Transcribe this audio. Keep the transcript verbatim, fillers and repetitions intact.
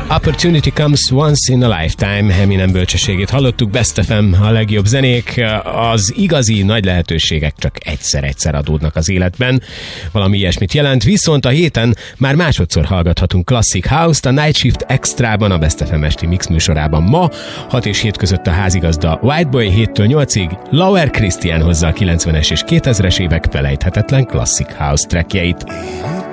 Opportunity comes once in a lifetime, Eminem bölcsességét hallottuk. Best ef em, a legjobb zenék, az igazi nagy lehetőségek csak egyszer-egyszer adódnak az életben. Valami ilyesmit jelent, viszont a héten már másodszor hallgathatunk Classic House-t, a Night Shift Extrában, a Best ef em esti mix műsorában ma, hat és hét között a házigazda Whiteboy, héttől nyolcig, Lauer Christian hozza a kilencvenes és kétezres évek felejthetetlen Classic House trackjeit.